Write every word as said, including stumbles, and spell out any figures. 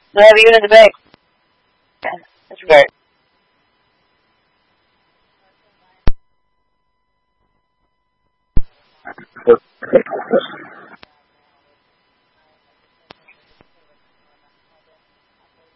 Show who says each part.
Speaker 1: Do I have you in the back? Okay, that's great.